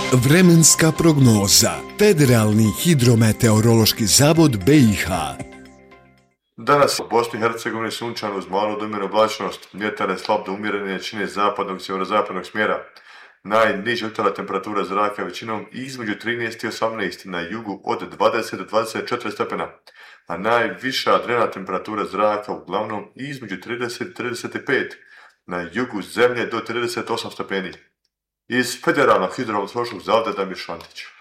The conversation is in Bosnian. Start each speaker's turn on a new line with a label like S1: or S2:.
S1: Vremenska prognoza. Federalni hidrometeorološki zavod BiH.
S2: Danas u Bosni i Hercegovini sunčano uz malu do umjerenu oblačnost, vjetar je slab do umjerene jačine zapadnog i sjeverozapadnog smjera. Najniža jutarnja temperatura zraka većinom između 13 i 18, na jugu od 20 do 24 stepena, a najviša dnevna temperatura zraka uglavnom između 30 i 35, na jugu zemlje do 38 stepeni. Iz Federalnog hidrometeorološkog zavoda Damir Šantić.